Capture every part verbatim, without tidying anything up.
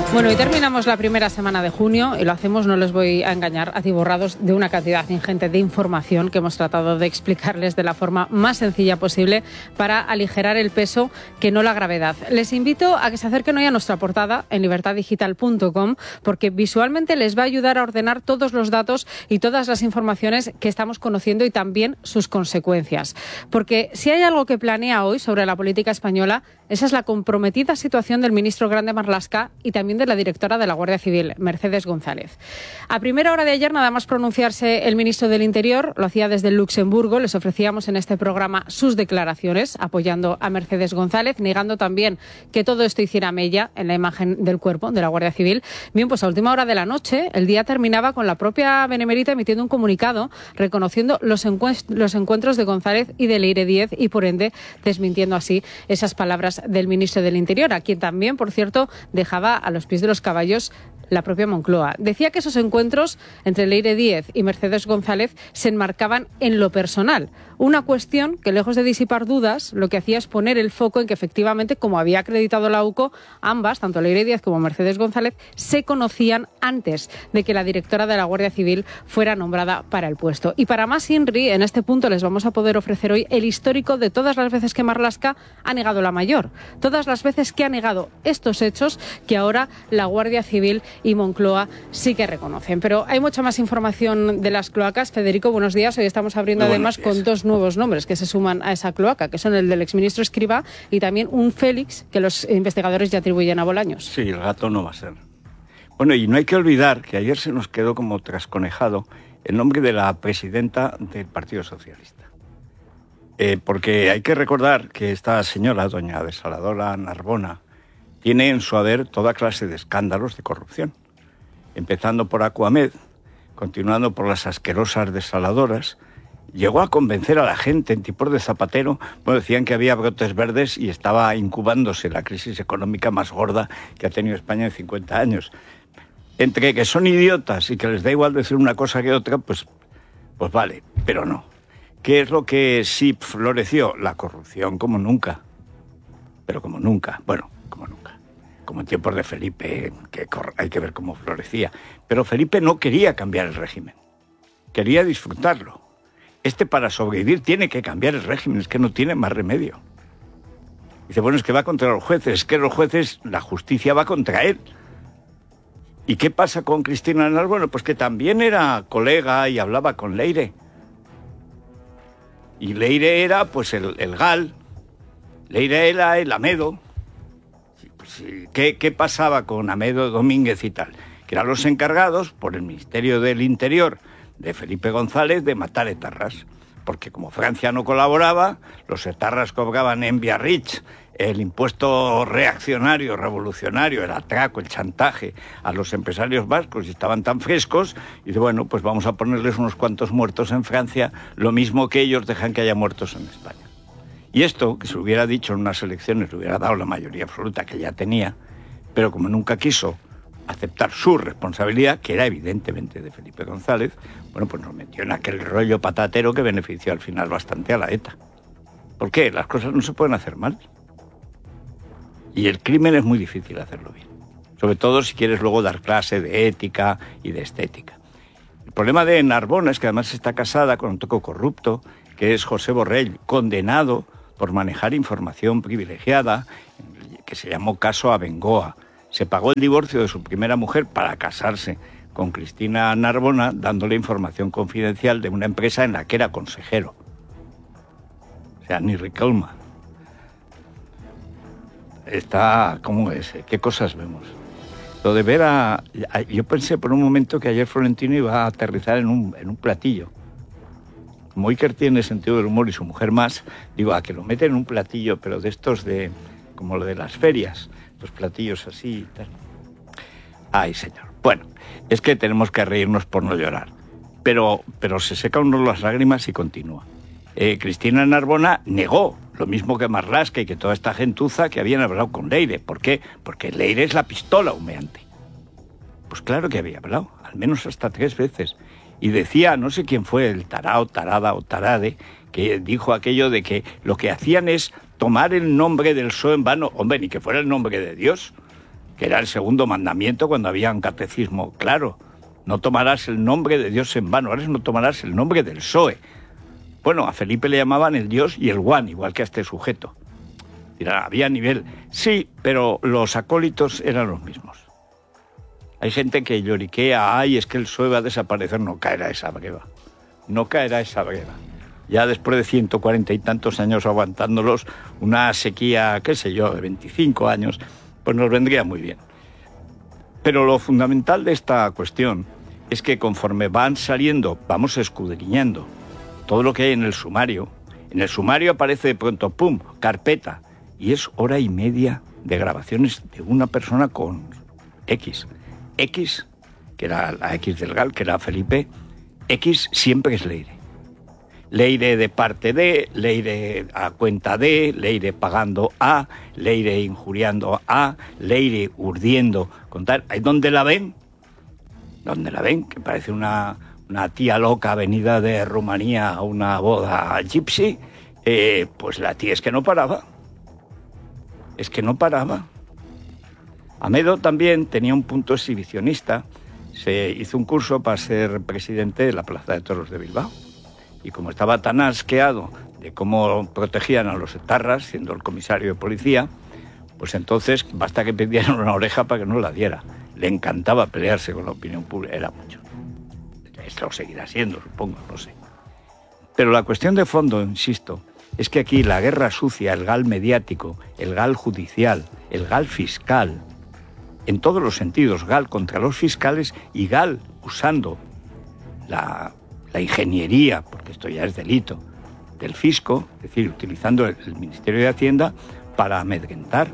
Bueno, y terminamos la primera semana de junio y lo hacemos, no les voy a engañar, atiborrados de una cantidad ingente de información que hemos tratado de explicarles de la forma más sencilla posible para aligerar el peso, que no la gravedad. Les invito a que se acerquen hoy a nuestra portada en libertad digital punto com porque visualmente les va a ayudar a ordenar todos los datos y todas las informaciones que estamos conociendo y también sus consecuencias. Porque si hay algo que planea hoy sobre la política española, esa es la comprometida situación del ministro Grande Marlaska y también de la directora de la Guardia Civil, Mercedes González. A primera hora de ayer, nada más pronunciarse el ministro del Interior, lo hacía desde Luxemburgo, les ofrecíamos en este programa sus declaraciones apoyando a Mercedes González, negando también que todo esto hiciera mella en la imagen del cuerpo de la Guardia Civil. Bien, pues a última hora de la noche, el día terminaba con la propia Benemérita emitiendo un comunicado reconociendo los, encuent- los encuentros de González y de Leire Díez y, por ende, desmintiendo así esas palabras del ministro del Interior, a quien también, por cierto, dejaba a los pies de los caballos la propia Moncloa. Decía que esos encuentros entre Leire Díez y Mercedes González se enmarcaban en lo personal. Una cuestión que, lejos de disipar dudas, lo que hacía es poner el foco en que efectivamente, como había acreditado la UCO, ambas, tanto Leire Díez como Mercedes González, se conocían antes de que la directora de la Guardia Civil fuera nombrada para el puesto. Y para más INRI, en este punto les vamos a poder ofrecer hoy el histórico de todas las veces que Marlaska ha negado la mayor. Todas las veces que ha negado estos hechos que ahora la Guardia Civil y Moncloa sí que reconocen. Pero hay mucha más información de las cloacas. Federico, buenos días. Hoy estamos abriendo Muy además con dos nuevos nombres que se suman a esa cloaca, que son el del exministro Escrivá y también un Félix que los investigadores ya atribuyen a Bolaños. Sí, el gato no va a ser. Bueno, y no hay que olvidar que ayer se nos quedó como trasconejado el nombre de la presidenta del Partido Socialista. Eh, porque hay que recordar que esta señora, doña Desaladora Narbona, tiene en su haber toda clase de escándalos de corrupción, empezando por Aquamed, continuando por las asquerosas desaladoras. Llegó a convencer a la gente en Tipor de Zapatero, bueno, decían que había brotes verdes y estaba incubándose la crisis económica más gorda que ha tenido España en cincuenta años. Entre que son idiotas y que les da igual decir una cosa que otra, pues, pues vale, pero no. ¿Qué es lo que sí floreció? La corrupción como nunca, pero como nunca, bueno, como nunca. Como en tiempos de Felipe, que hay que ver cómo florecía. Pero Felipe no quería cambiar el régimen, quería disfrutarlo. Este, para sobrevivir, tiene que cambiar el régimen, es que no tiene más remedio. Dice, bueno, es que va contra los jueces, es que los jueces, la justicia va contra él. ¿Y qué pasa con Cristina Narbona? Pues que también era colega y hablaba con Leire. Y Leire era, pues, el, el Gal, Leire era el Amedo. ¿Qué, ¿Qué pasaba con Amedo Domínguez y tal? Que eran los encargados, por el Ministerio del Interior de Felipe González, de matar etarras. Porque como Francia no colaboraba, los etarras cobraban en Biarritz el impuesto reaccionario, revolucionario, el atraco, el chantaje a los empresarios vascos y estaban tan frescos, y dice, bueno, pues vamos a ponerles unos cuantos muertos en Francia, lo mismo que ellos dejan que haya muertos en España. Y esto, que se hubiera dicho en unas elecciones, le hubiera dado la mayoría absoluta que ya tenía, pero como nunca quiso aceptar su responsabilidad, que era evidentemente de Felipe González, bueno, pues nos metió en aquel rollo patatero que benefició al final bastante a la ETA. ¿Por qué? Las cosas no se pueden hacer mal. Y el crimen es muy difícil hacerlo bien. Sobre todo si quieres luego dar clase de ética y de estética. El problema de Narbona es que además está casada con un toco corrupto, que es José Borrell, condenado por manejar información privilegiada, que se llamó caso Abengoa. Se pagó el divorcio de su primera mujer para casarse con Cristina Narbona, dándole información confidencial de una empresa en la que era consejero. O sea, ni Riquelme. Está, ¿cómo es? ¿Qué cosas vemos? Lo de ver a... Yo pensé por un momento que ayer Florentino iba a aterrizar en un, en un platillo. Como Iker tiene sentido del humor y su mujer más, digo, a que lo meten en un platillo, pero de estos de... como lo de las ferias, los platillos así y tal. Ay, señor. Bueno, es que tenemos que reírnos por no llorar. Pero, pero se seca uno las lágrimas y continúa. Eh, Cristina Narbona negó, lo mismo que Marlaska y que toda esta gentuza, que habían hablado con Leire. ¿Por qué? Porque Leire es la pistola humeante. Pues claro que había hablado, al menos hasta tres veces. Y decía, no sé quién fue, el tarao, tarada o tarade, que dijo aquello de que lo que hacían es tomar el nombre del P S O E en vano. Hombre, ni que fuera el nombre de Dios. que era el segundo mandamiento cuando había un catecismo claro. No tomarás el nombre de Dios en vano, ahora no tomarás el nombre del P S O E. Bueno, a Felipe le llamaban el Dios y el Juan, igual que a este sujeto. Dirá, había nivel. Sí, pero los acólitos eran los mismos. Hay gente que lloriquea, ay, es que el P S O E va a desaparecer. No caerá esa breva. No caerá esa breva. Ya después de ciento cuarenta y tantos años aguantándolos, una sequía, qué sé yo, de veinticinco años, pues nos vendría muy bien. Pero lo fundamental de esta cuestión es que conforme van saliendo, vamos escudriñando todo lo que hay en el sumario. En el sumario aparece de pronto, pum, carpeta, y es hora y media de grabaciones de una persona con X. X, que era la X del Gal, que era Felipe, X siempre es Leire. Leire de parte de, Leire a cuenta de, Leire pagando a, Leire injuriando a, Leire urdiendo, contar. ¿Ahí dónde la ven? ¿Dónde la ven? Que parece una, una tía loca venida de Rumanía a una boda gypsy. Eh, pues la tía es que no paraba. Es que no paraba. Amedo también tenía un punto exhibicionista. Se hizo un curso para ser presidente de la Plaza de Toros de Bilbao. Y como estaba tan asqueado de cómo protegían a los etarras, siendo el comisario de policía, pues entonces basta que pidieran una oreja para que no la diera. Le encantaba pelearse con la opinión pública, era mucho. Esto lo seguirá siendo, supongo, no sé. Pero la cuestión de fondo, insisto, es que aquí la guerra sucia, el gal mediático, el gal judicial, el gal fiscal, en todos los sentidos, gal contra los fiscales y gal usando la... la ingeniería, porque esto ya es delito, del fisco, es decir, utilizando el, el Ministerio de Hacienda para amedrentar.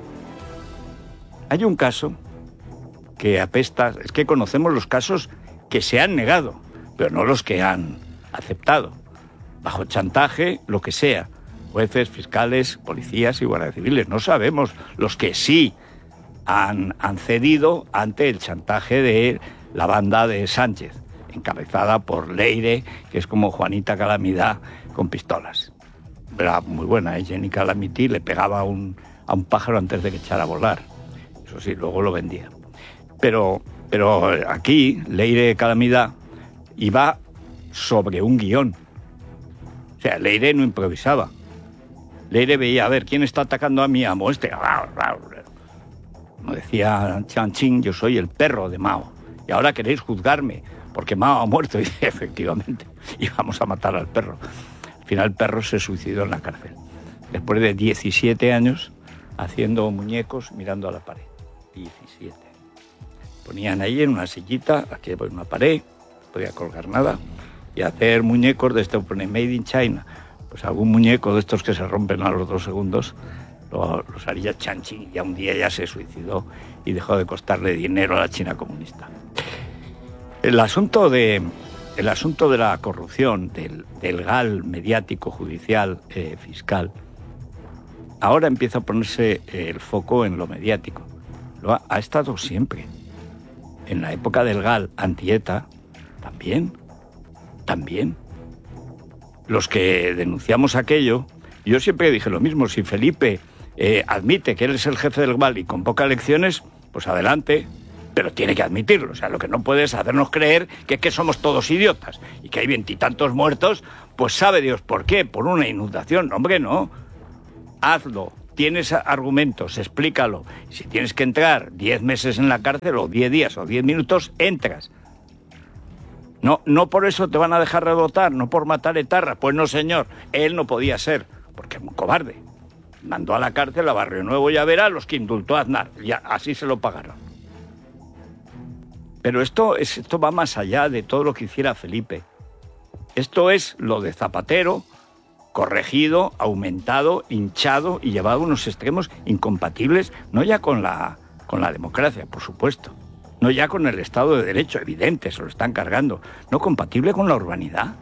Hay un caso que apesta, es que conocemos los casos que se han negado, pero no los que han aceptado. Bajo chantaje, lo que sea, jueces, fiscales, policías y guardias civiles. No sabemos los que sí han, han cedido ante el chantaje de la banda de Sánchez, encabezada por Leire, que es como Juanita Calamidad con pistolas. Era muy buena, ¿eh? Jenny Calamity le pegaba a un, a un pájaro antes de que echara a volar. Eso sí, luego lo vendía. Pero, pero aquí, Leire Calamidad iba sobre un guión. O sea, Leire no improvisaba. Leire veía, a ver, ¿quién está atacando a mi amo? Este. Como decía Chanchín, yo soy el perro de Mao. Y ahora queréis juzgarme porque Mao ha muerto. Y dice, efectivamente, y vamos a matar al perro. Al final el perro se suicidó en la cárcel, después de diecisiete años haciendo muñecos mirando a la pared. diecisiete. Ponían ahí en una sillita, aquí en una pared, no podía colgar nada, y hacer muñecos de este, pone Made in China. Pues algún muñeco de estos que se rompen a los dos segundos, lo, los haría Chanchín. Ya un día ya se suicidó y dejó de costarle dinero a la China comunista. El asunto de, el asunto de la corrupción, del, del gal mediático, judicial, eh, fiscal, ahora empieza a ponerse el foco en lo mediático. Lo ha, ha estado siempre. En la época del gal anti-ETA, también, también. Los que denunciamos aquello, yo siempre dije lo mismo, si Felipe eh, admite que él es el jefe del gal y convoca elecciones, pues adelante. Pero tiene que admitirlo. O sea, lo que no puede es hacernos creer que, que somos todos idiotas y que hay veintitantos muertos, pues sabe Dios por qué, por una inundación. No, hombre, no. Hazlo. Tienes argumentos, explícalo. Si tienes que entrar diez meses en la cárcel, o diez días, o diez minutos, entras. No, no por eso te van a dejar rebotar, no por matar etarras. Pues no, señor. Él no podía ser, porque es un cobarde. Mandó a la cárcel a Barrio Nuevo y a Vera, los que indultó a Aznar. Y así se lo pagaron. Pero esto, es, esto va más allá de todo lo que hiciera Felipe. Esto es lo de Zapatero, corregido, aumentado, hinchado y llevado a unos extremos incompatibles, no ya con la, con la democracia, por supuesto, no ya con el Estado de Derecho, evidente, se lo están cargando, no compatible con la urbanidad.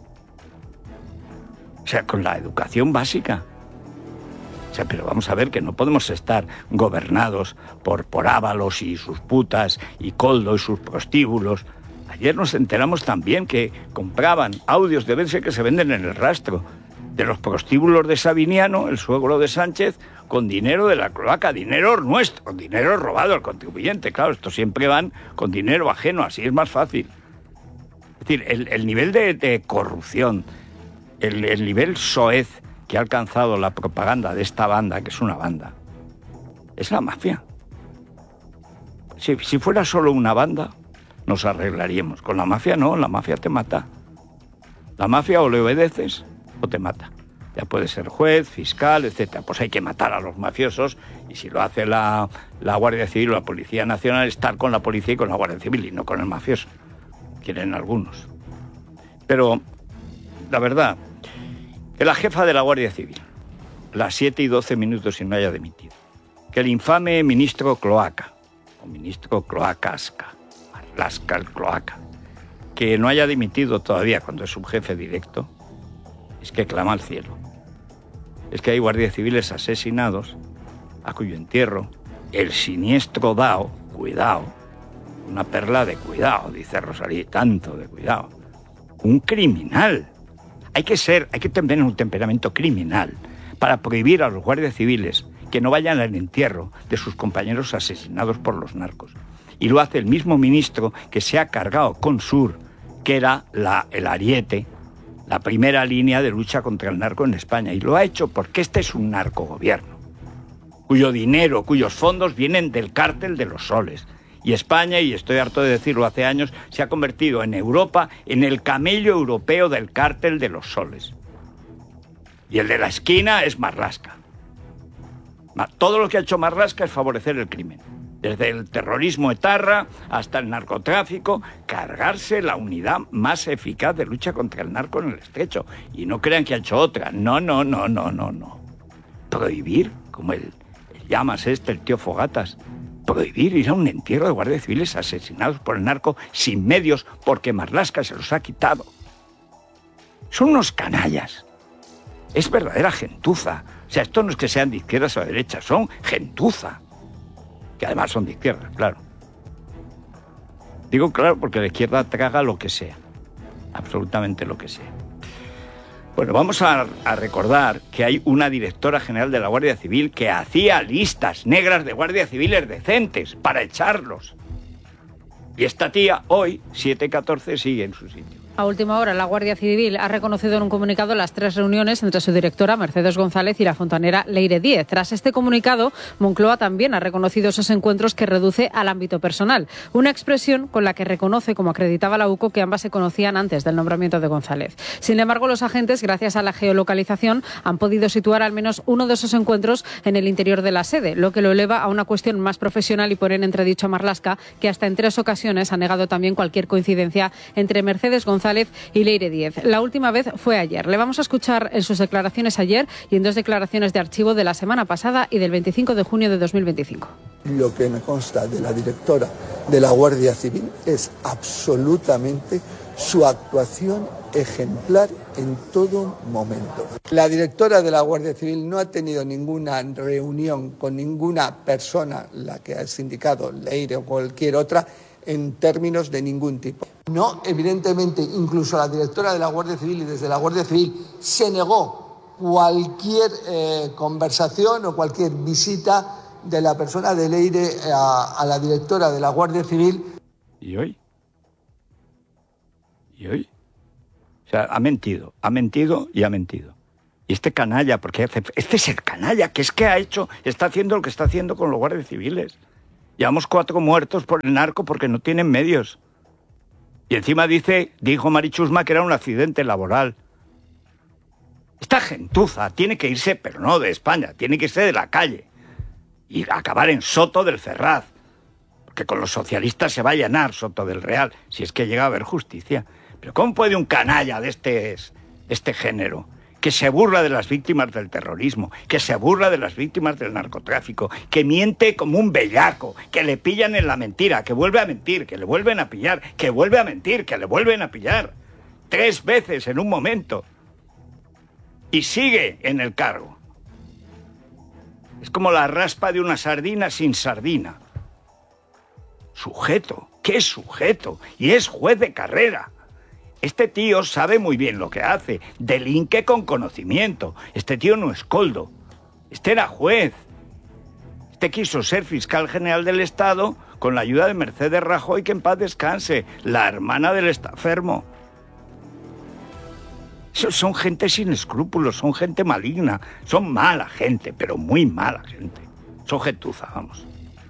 O sea, con la educación básica. O sea, pero vamos a ver que no podemos estar gobernados por, por Ábalos y sus putas y Coldo y sus prostíbulos. Ayer nos enteramos también que compraban audios de verse que se venden en el rastro de los prostíbulos de Sabiniano, el suegro de Sánchez, con dinero de la cloaca, dinero nuestro, dinero robado al contribuyente. Claro, estos siempre van con dinero ajeno, así es más fácil. Es decir, el, el nivel de, de corrupción, el, el nivel soez que ha alcanzado la propaganda de esta banda, que es una banda, es la mafia. Si, si fuera solo una banda, nos arreglaríamos. Con la mafia no, la mafia te mata. La mafia o le obedeces o te mata. Ya puede ser juez, fiscal, etcétera. Pues hay que matar a los mafiosos, y si lo hace la, la Guardia Civil o la Policía Nacional, estar con la policía y con la Guardia Civil y no con el mafioso. Quieren algunos. Pero, la verdad, que la jefa de la Guardia Civil, las siete y doce minutos y no haya dimitido, que el infame ministro Cloaca, o ministro Cloacasca, Marlaska el Cloaca, que no haya dimitido todavía cuando es un jefe directo, es que clama al cielo. Es que hay guardias civiles asesinados, a cuyo entierro el siniestro Dao, cuidado, una perla de cuidado, dice Rosalía, tanto de cuidado, un criminal. Hay que ser, hay que tener un temperamento criminal para prohibir a los guardias civiles que no vayan al entierro de sus compañeros asesinados por los narcos. Y lo hace el mismo ministro que se ha cargado con Sur, que era la, el ariete, la primera línea de lucha contra el narco en España. Y lo ha hecho porque este es un narcogobierno, cuyo dinero, cuyos fondos vienen del cártel de los soles. Y España, y estoy harto de decirlo hace años, se ha convertido en Europa en el camello europeo del cártel de los soles. Y el de la esquina es Marlaska. Todo lo que ha hecho Marlaska es favorecer el crimen. Desde el terrorismo etarra hasta el narcotráfico, cargarse la unidad más eficaz de lucha contra el narco en el estrecho. Y no crean que ha hecho otra. No, no, no, no, no, no. Prohibir, como el, el llamas este, el tío Fogatas, prohibir ir a un entierro de guardias civiles asesinados por el narco sin medios porque Marlaska se los ha quitado. Son unos canallas. Es verdadera gentuza. O sea, esto no es que sean de izquierdas o de derechas, son gentuza. Que además son de izquierda, claro. Digo claro porque la izquierda traga lo que sea, absolutamente lo que sea. Bueno, vamos a, a recordar que hay una directora general de la Guardia Civil que hacía listas negras de guardias civiles decentes para echarlos. Y esta tía hoy, siete catorce, sigue en su sitio. A última hora, la Guardia Civil ha reconocido en un comunicado las tres reuniones entre su directora, Mercedes González, y la fontanera Leire Díez. Tras este comunicado, Moncloa también ha reconocido esos encuentros que reduce al ámbito personal. Una expresión con la que reconoce, como acreditaba la U C O, que ambas se conocían antes del nombramiento de González. Sin embargo, los agentes, gracias a la geolocalización, han podido situar al menos uno de esos encuentros en el interior de la sede, lo que lo eleva a una cuestión más profesional y pone en entredicho a Marlaska, que hasta en tres ocasiones ha negado también cualquier coincidencia entre Mercedes González y Leire Díez. La última vez fue ayer. Le vamos a escuchar en sus declaraciones ayer y en dos declaraciones de archivo de la semana pasada y del veinticinco de junio de dos mil veinticinco. Lo que me consta de la directora de la Guardia Civil es absolutamente su actuación ejemplar en todo momento. La directora de la Guardia Civil no ha tenido ninguna reunión con ninguna persona, la que has indicado, Leire o cualquier otra, en términos de ningún tipo. No, evidentemente, incluso la directora de la Guardia Civil y desde la Guardia Civil se negó cualquier eh, conversación o cualquier visita de la persona de Leire a, a la directora de la Guardia Civil. ¿Y hoy? ¿Y hoy? O sea, ha mentido, ha mentido y ha mentido. Y este canalla, porque hace, este es el canalla, que es que ha hecho, está haciendo lo que está haciendo con los guardias civiles. Llevamos cuatro muertos por el narco porque no tienen medios. Y encima dice, dijo Mari Chusma que era un accidente laboral. Esta gentuza tiene que irse, pero no de España, tiene que irse de la calle. Y acabar en Soto del Ferraz. Porque con los socialistas se va a llenar Soto del Real, si es que llega a haber justicia. Pero ¿cómo puede un canalla de este, este género, que se burla de las víctimas del terrorismo, que se burla de las víctimas del narcotráfico, que miente como un bellaco, que le pillan en la mentira, que vuelve a mentir, que le vuelven a pillar, que vuelve a mentir, que le vuelven a pillar, tres veces en un momento, y sigue en el cargo? Es como la raspa de una sardina sin sardina. Sujeto, ¿qué sujeto? Y es juez de carrera. Este tío sabe muy bien lo que hace, delinque con conocimiento. Este tío no es Koldo, este era juez. Este quiso ser fiscal general del Estado con la ayuda de Mercedes Rajoy, que en paz descanse, la hermana del estafermo. Son gente sin escrúpulos, son gente maligna, son mala gente, pero muy mala gente. Son gentuza, vamos.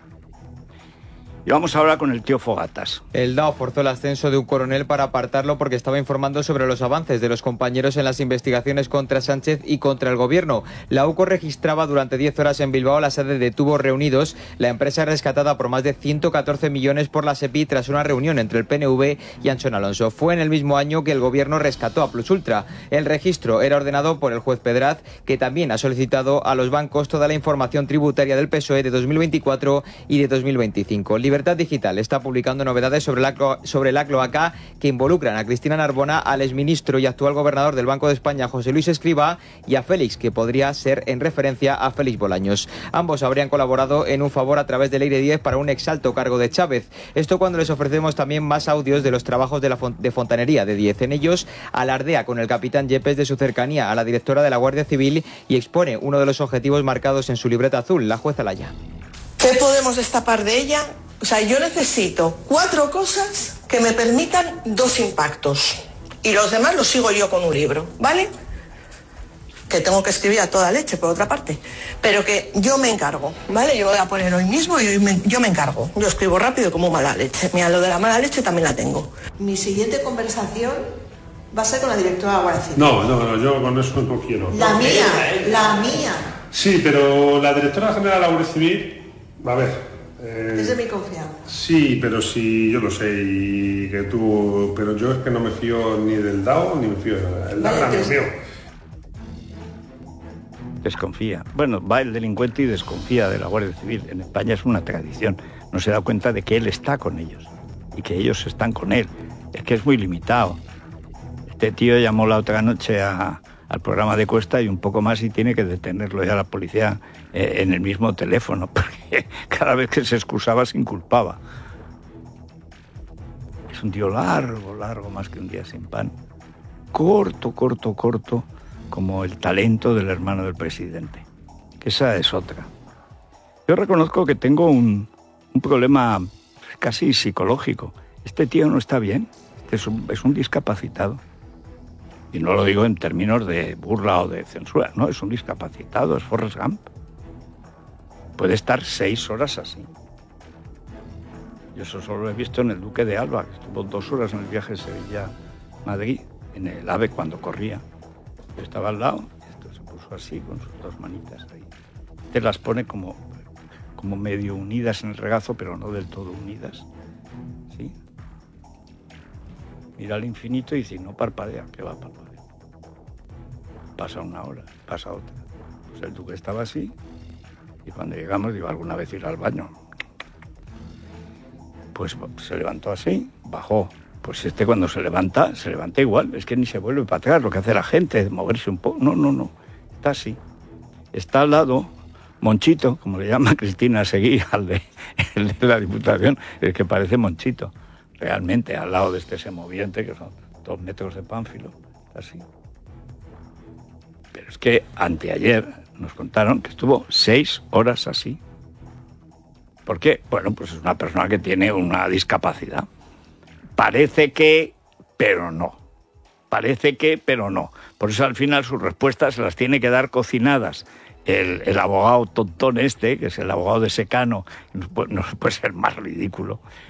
Y vamos ahora con el tío Fogatas. El D A O forzó el ascenso de un coronel para apartarlo porque estaba informando sobre los avances de los compañeros en las investigaciones contra Sánchez y contra el gobierno. La UCO registraba durante diez horas en Bilbao la sede de Tubos Reunidos, la empresa rescatada por más de ciento catorce millones por la SEPI tras una reunión entre el P N V y Anchón Alonso. Fue en el mismo año que el gobierno rescató a Plus Ultra. El registro era ordenado por el juez Pedraz, que también ha solicitado a los bancos toda la información tributaria del P S O E de dos mil veinticuatro y de dos mil veinticinco. Libertad Digital está publicando novedades sobre la, sobre la cloaca que involucran a Cristina Narbona, al exministro y actual gobernador del Banco de España, José Luis Escrivá, y a Félix, que podría ser en referencia a Félix Bolaños. Ambos habrían colaborado en un favor a través de Leire Díez para un exalto cargo de Chávez. Esto cuando les ofrecemos también más audios de los trabajos de, la font de fontanería de Díez. En ellos alardea con el capitán Yepes de su cercanía a la directora de la Guardia Civil y expone uno de los objetivos marcados en su libreta azul, la jueza Laya. ¿Qué podemos destapar de ella? O sea, yo necesito cuatro cosas que me permitan dos impactos. Y los demás los sigo yo con un libro, ¿vale? Que tengo que escribir a toda leche, por otra parte. Pero que yo me encargo, ¿vale? Yo voy a poner hoy mismo y hoy me, yo me encargo. Yo escribo rápido como mala leche. Mira, lo de la mala leche también la tengo. Mi siguiente conversación va a ser con la directora de la Guardia Civil. No, no, no, yo con eso no quiero. La mía, la mía. Sí, pero la directora general de la Guardia Civil, a ver... Eh, es de mi confianza. Sí, pero sí, yo lo sé, y que tú... Pero yo es que no me fío ni del D A O, ni me fío de nada. El D A O no me fío. Desconfía. Bueno, va el delincuente y desconfía de la Guardia Civil. En España es una tradición. No se da cuenta de que él está con ellos y que ellos están con él. Es que es muy limitado. Este tío llamó la otra noche a... al programa de Cuesta y un poco más y tiene que detenerlo ya la policía eh, en el mismo teléfono, porque cada vez que se excusaba se inculpaba. Es un tío largo, largo, más que un día sin pan. Corto, corto, corto, como el talento del hermano del presidente. Que esa es otra. Yo reconozco que tengo un, un problema casi psicológico. Este tío no está bien, este es un, es un discapacitado. Y no lo digo en términos de burla o de censura, no, es un discapacitado, es Forrest Gump. Puede estar seis horas así. Yo eso solo lo he visto en el Duque de Alba, que estuvo dos horas en el viaje de Sevilla-Madrid, en el AVE cuando corría. Yo estaba al lado, y esto se puso así, con sus dos manitas ahí. Te las pone como, como medio unidas en el regazo, pero no del todo unidas. ¿Sí? Mira al infinito y dice, no parpadea, que va a parpadear. Pasa una hora, pasa otra. Pues el duque estaba así, y cuando llegamos, digo, ¿alguna vez ir al baño? Pues se levantó así, bajó. Pues este cuando se levanta, se levanta igual, es que ni se vuelve para atrás, lo que hace la gente, moverse un poco. No, no, no, está así. Está al lado Monchito, como le llama Cristina Seguí, al de, el de la Diputación, el que parece Monchito. Realmente, al lado de este semoviente, que son dos metros de pánfilo, así. Pero es que anteayer nos contaron que estuvo seis horas así. ¿Por qué? Bueno, pues es una persona que tiene una discapacidad. Parece que, pero no. Parece que, pero no. Por eso al final sus respuestas se las tiene que dar cocinadas. El, el abogado tontón este, que es el abogado de Secano, no puede, no puede ser más ridículo,